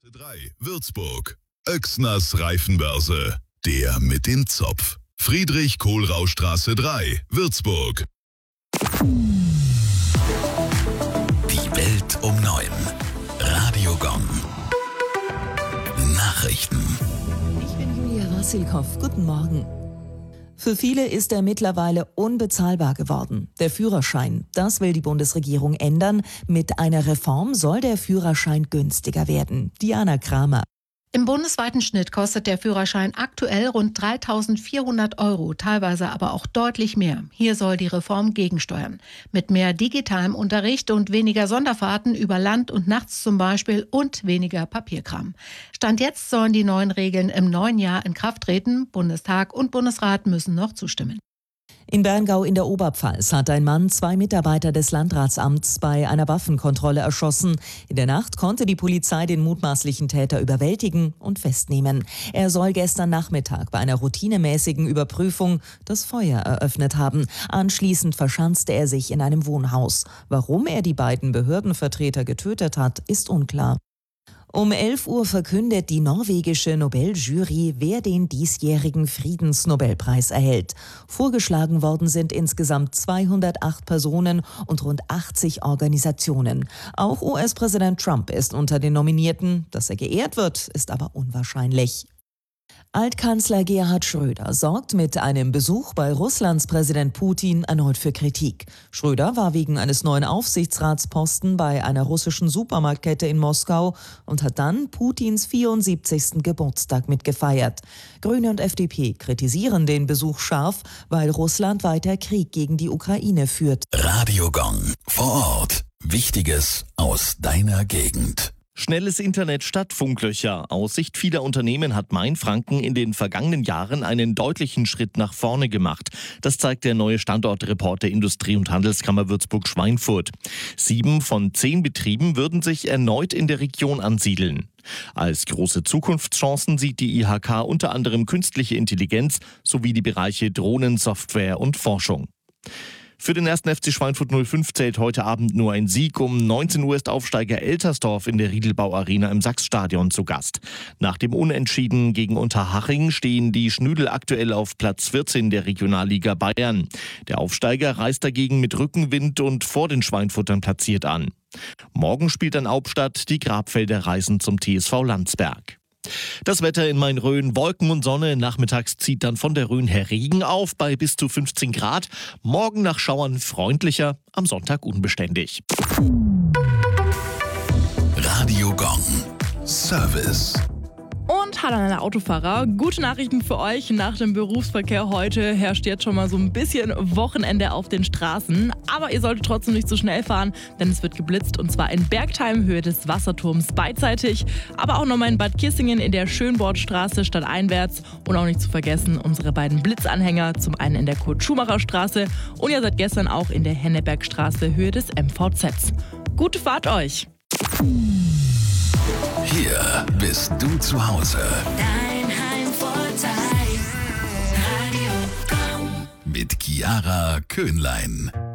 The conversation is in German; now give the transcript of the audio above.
3 Würzburg. Oechsners Reifenbörse. Der mit dem Zopf. Friedrich-Kohlrausch-Straße 3, Würzburg. Die Welt um 9. Radio Gong. Nachrichten. Ich bin Julia Wassilkow. Guten Morgen. Für viele ist er mittlerweile unbezahlbar geworden. Der Führerschein, das will die Bundesregierung ändern. Mit einer Reform soll der Führerschein günstiger werden. Diana Kramer. Im bundesweiten Schnitt kostet der Führerschein aktuell rund 3.400 €, teilweise aber auch deutlich mehr. Hier soll die Reform gegensteuern. Mit mehr digitalem Unterricht und weniger Sonderfahrten über Land und nachts zum Beispiel und weniger Papierkram. Stand jetzt sollen die neuen Regeln im neuen Jahr in Kraft treten. Bundestag und Bundesrat müssen noch zustimmen. In Berngau in der Oberpfalz hat ein Mann 2 Mitarbeiter des Landratsamts bei einer Waffenkontrolle erschossen. In der Nacht konnte die Polizei den mutmaßlichen Täter überwältigen und festnehmen. Er soll gestern Nachmittag bei einer routinemäßigen Überprüfung das Feuer eröffnet haben. Anschließend verschanzte er sich in einem Wohnhaus. Warum er die beiden Behördenvertreter getötet hat, ist unklar. Um 11 Uhr verkündet die norwegische Nobeljury, wer den diesjährigen Friedensnobelpreis erhält. Vorgeschlagen worden sind insgesamt 208 Personen und rund 80 Organisationen. Auch US-Präsident Trump ist unter den Nominierten. Dass er geehrt wird, ist aber unwahrscheinlich. Altkanzler Gerhard Schröder sorgt mit einem Besuch bei Russlands Präsident Putin erneut für Kritik. Schröder war wegen eines neuen Aufsichtsratsposten bei einer russischen Supermarktkette in Moskau und hat dann Putins 74. Geburtstag mitgefeiert. Grüne und FDP kritisieren den Besuch scharf, weil Russland weiter Krieg gegen die Ukraine führt. Radio Gong. Vor Ort. Wichtiges aus deiner Gegend. Schnelles Internet statt Funklöcher. Aus Sicht vieler Unternehmen hat Mainfranken in den vergangenen Jahren einen deutlichen Schritt nach vorne gemacht. Das zeigt der neue Standortreport der Industrie- und Handelskammer Würzburg-Schweinfurt. 7 von 10 Betrieben würden sich erneut in der Region ansiedeln. Als große Zukunftschancen sieht die IHK unter anderem künstliche Intelligenz sowie die Bereiche Drohnen, Software und Forschung. Für den 1. FC Schweinfurt 05 zählt heute Abend nur ein Sieg. Um 19 Uhr ist Aufsteiger Eltersdorf in der Riedelbau Arena im Sachsstadion zu Gast. Nach dem Unentschieden gegen Unterhaching stehen die Schnüdel aktuell auf Platz 14 der Regionalliga Bayern. Der Aufsteiger reist dagegen mit Rückenwind und vor den Schweinfurtern platziert an. Morgen spielt dann Hauptstadt, die Grabfelder reisen zum TSV Landsberg. Das Wetter in Main-Rhön, Wolken und Sonne. Nachmittags zieht dann von der Rhön her Regen auf bei bis zu 15 Grad. Morgen nach Schauern freundlicher, am Sonntag unbeständig. Radio Gong. Service. Und hallo an alle Autofahrer, gute Nachrichten für euch. Nach dem Berufsverkehr heute herrscht jetzt schon mal so ein bisschen Wochenende auf den Straßen. Aber ihr solltet trotzdem nicht so schnell fahren, denn es wird geblitzt und zwar in Bergtheim, Höhe des Wasserturms beidseitig. Aber auch nochmal in Bad Kissingen in der Schönbornstraße stadteinwärts. Und auch nicht zu vergessen unsere beiden Blitzanhänger, zum einen in der Kurt-Schumacher-Straße und ihr seid gestern auch in der Hennebergstraße, Höhe des MVZs. Gute Fahrt euch! Hier bist du zu Hause. Dein Heimvorteil. Radio Gong. Mit Chiara Köhnlein.